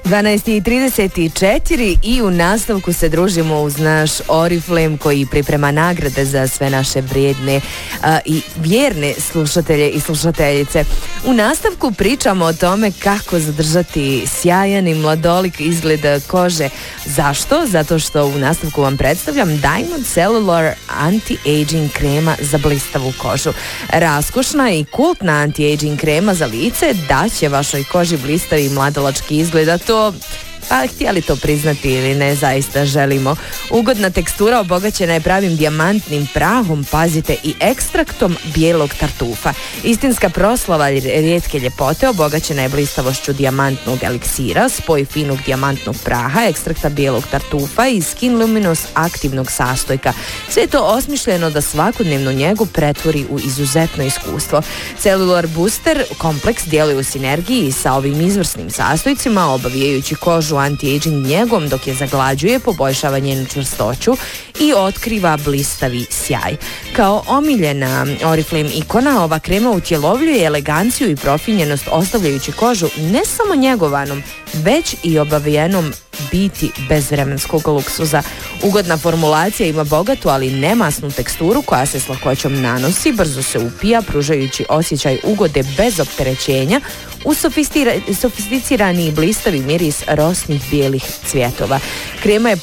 12:34 i u nastavku se družimo uz naš Oriflame koji priprema nagrade za sve naše vrijedne i vjerne slušatelje i slušateljice. U nastavku pričamo o tome kako zadržati sjajan i mladolik izgled kože. Zašto? Zato što u nastavku vam predstavljam Diamond Cellular Anti-Aging krema za blistavu kožu. Raskošna i kultna anti-aging krema za lice daće vašoj koži blistavi i mladalački izgled, a to pa htjeli to priznati ili ne, zaista želimo. Ugodna tekstura obogaćena je pravim dijamantnim prahom, pazite, i ekstraktom bijelog tartufa. Istinska proslava rijetke ljepote obogaćena je blistavošću dijamantnog eliksira, spoj finog dijamantnog praha, ekstrakta bijelog tartufa i Skin Luminous aktivnog sastojka. Sve je to osmišljeno da svakodnevnu njegu pretvori u izuzetno iskustvo. Cellular Booster kompleks djeluje u sinergiji sa ovim izvrsnim sastojcima, obavijajući kožu anti-aging njegom dok je zaglađuje, poboljšava njenu čvrstoću i otkriva blistavi sjaj. Kao omiljena Oriflame ikona, ova krema utjelovljuje eleganciju i profinjenost, ostavljajući kožu ne samo njegovanom, već i obavijenom biti bez vremenskog luksuza. Ugodna formulacija ima bogatu, ali nemasnu teksturu koja se s lakoćom nanosi, brzo se upija, pružajući osjećaj ugode bez opterećenja, uz sofisticirani i blistavi miris rosnih bijelih cvjetova. Krema je